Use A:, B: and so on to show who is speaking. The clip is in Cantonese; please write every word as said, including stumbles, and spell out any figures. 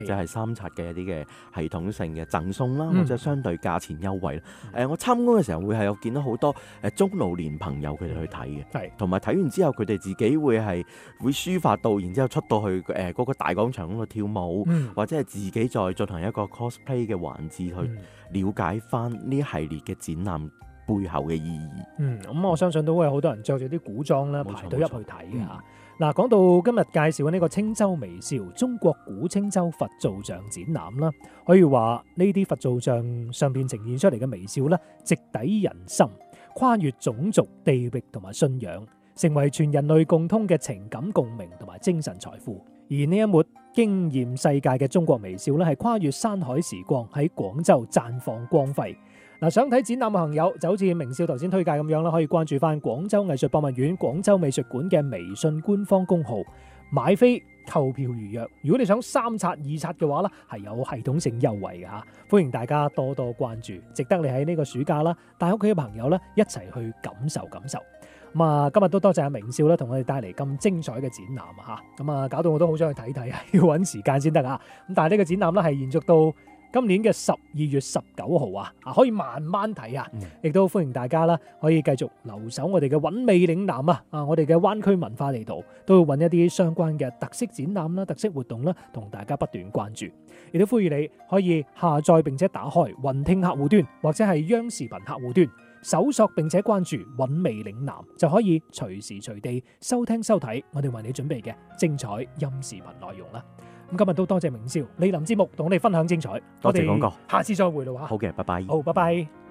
A: 即係三刷嘅一啲嘅系統性嘅贈送啦，
B: 嗯
A: 或者相對價錢優惠啦。誒、呃，我參觀嘅時候會係有見到好多誒中老年朋友佢哋去睇嘅，
B: 係
A: 同埋睇完之後佢哋自己會係會抒發到，然之後出到去誒嗰、呃那個大廣場嗰度跳舞，
B: 嗯
A: 或者係自己再進行一個 cosplay 嘅環節去
B: 嗯
A: 了解翻呢一系列嘅展覽背後嘅意義。
B: 嗯，咁我相信都會有好多人着住啲古裝啦，
A: 冇錯
B: 排隊入去
A: 冇錯
B: 睇嘅嚇。嗱，講到今日介紹嘅呢個青州微笑中國古青州佛造像展覽啦，可以話呢啲佛造像上邊呈現出嚟嘅微笑咧，直抵人心，跨越種族、地域同埋信仰，成為全人類共通嘅情感共鳴同埋精神財富。而呢一抹驚豔世界嘅中國微笑咧，係跨越山海時光喺廣州綻放光輝。嗱，想睇展覽嘅朋友就好似明少頭先推介咁樣啦，可以關注翻廣州藝術博物院廣州美術館嘅微信官方公號，買飛購票預約。如果你想三刷二刷嘅話咧，係有系統性優惠嘅嚇，歡迎大家多多關注，值得你喺呢個暑假啦，帶屋企嘅朋友咧一齊去感受感受。咁啊，今日都多謝阿明少咧，同我哋帶嚟咁精彩嘅展覽啊嚇，咁啊搞到我都好想去睇睇啊，要揾時間先得啊。咁但係呢個展覽咧係延續到今年嘅十二月十九號啊，啊可以慢慢睇啊，亦都歡迎大家啦，可以繼續留守我哋嘅韻味嶺南啊，啊我哋嘅灣區文化地圖都會揾一啲相關嘅特色展覽啦、特色活動啦，同大家不斷關注。亦都呼籲你可以下載並且打開雲聽客戶端或者係央視頻客戶端，搜索並且關注韻味嶺南，就可以隨時隨地收聽收睇我哋為你準備嘅精彩音視頻內容啦。咁今日都多謝明少蒞臨節目同我哋分享精彩，
A: 多謝廣告，
B: 下次再會啦。
A: 好嘅，拜拜。
B: 好，拜拜。